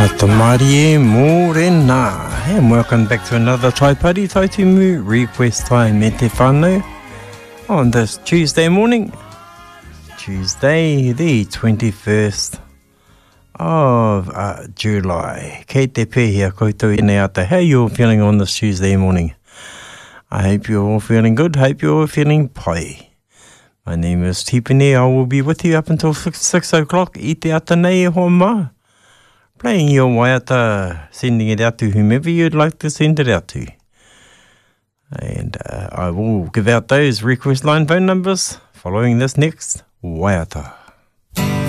Marie Morena. And welcome back to another Tai Party Tai Tumu Request Time me te whānau on this Tuesday morning. Tuesday the 21st of July. Kei te pēhia koutou ine ata. How are you all feeling on this Tuesday morning? I hope you're all feeling good. Hope you're all feeling pai. My name is Tipene. I will be with you up until 6 o'clock. I te ata nei hoa mā. Playing your waiata, sending it out to whomever you'd like to send it out to. And I will give out those request line phone numbers following this next waiata.